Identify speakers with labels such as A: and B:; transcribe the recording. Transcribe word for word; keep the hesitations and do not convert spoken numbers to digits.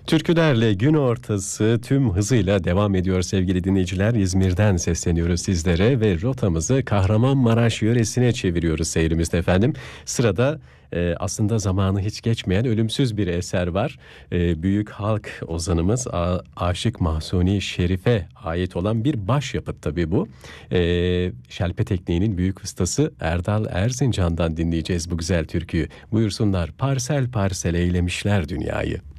A: Türkülerle gün ortası tüm hızıyla devam ediyor sevgili dinleyiciler. İzmir'den sesleniyoruz sizlere ve rotamızı Kahramanmaraş yöresine çeviriyoruz seyrimizde efendim. Sırada e, aslında zamanı hiç geçmeyen ölümsüz bir eser var. E, büyük halk ozanımız A- Aşık Mahzuni Şerif'e ait olan bir başyapıt tabii bu. E, şelpe tekniğinin büyük ustası Erdal Erzincan'dan dinleyeceğiz bu güzel türküyü. Buyursunlar, parsel parsel eylemişler dünyayı.